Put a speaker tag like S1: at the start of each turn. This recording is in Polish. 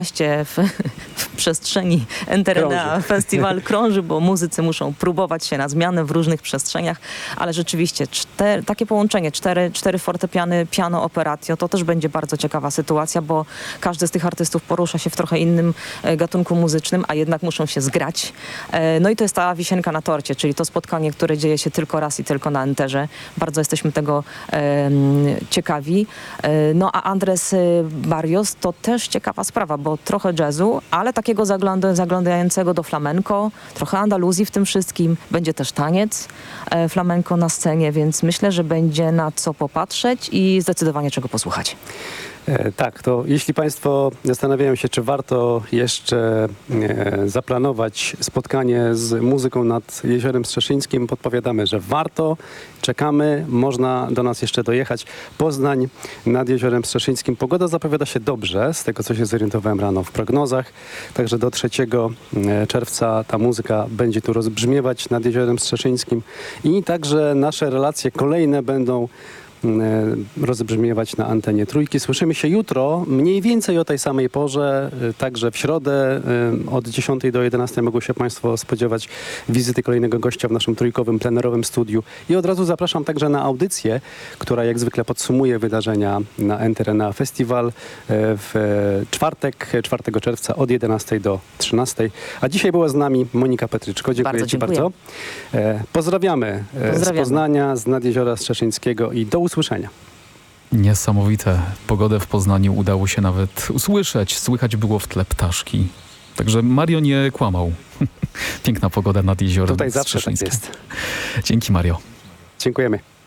S1: w przestrzeni NTRNA Festiwal krąży, bo muzycy muszą próbować się na zmianę w różnych przestrzeniach, ale rzeczywiście takie połączenie, cztery fortepiany, piano, operatio, to też będzie bardzo ciekawa sytuacja, bo każdy z tych artystów porusza się w trochę innym gatunku muzycznym, a jednak muszą się zgrać. No i to jest ta wisienka na torcie, czyli to spotkanie, które dzieje się tylko raz i tylko na Enterze. Bardzo jesteśmy tego ciekawi. No a Andres Barrios to też ciekawa sprawa, bo trochę jazzu, ale takiego zaglądającego do flamenco, trochę Andaluzji w tym wszystkim. Będzie też taniec flamenco na scenie, więc myślę, że będzie na co popatrzeć i zdecydowanie czego posłuchać.
S2: Tak, to jeśli Państwo zastanawiają się, czy warto jeszcze zaplanować spotkanie z muzyką nad Jeziorem Strzeszyńskim, podpowiadamy, że warto. Czekamy, można do nas jeszcze dojechać. Poznań nad Jeziorem Strzeszyńskim. Pogoda zapowiada się dobrze, z tego co się zorientowałem rano w prognozach. Także do 3 czerwca ta muzyka będzie tu rozbrzmiewać nad Jeziorem Strzeszyńskim. I także nasze relacje kolejne będą rozbrzmiewać na antenie Trójki. Słyszymy się jutro, mniej więcej o tej samej porze, także w środę od 10 do 11 mogą się Państwo spodziewać wizyty kolejnego gościa w naszym trójkowym, plenerowym studiu. I od razu zapraszam także na audycję, która jak zwykle podsumuje wydarzenia na NTRNA Festiwal w czwartek, 4 czerwca od 11 do 13. A dzisiaj była z nami Monika Petryczko. Dziękuję Ci bardzo. Pozdrawiamy z Poznania, z nad Jeziora Strzeszyńskiego i do usłyszenia.
S3: Niesamowite. Pogodę w Poznaniu udało się nawet usłyszeć. Słychać było w tle ptaszki. Także Mario nie kłamał. Piękna pogoda nad Jeziorem
S2: Tutaj zawsze tak
S3: Strzeszyńskim.
S2: jest.
S3: Dzięki, Mario.
S2: Dziękujemy.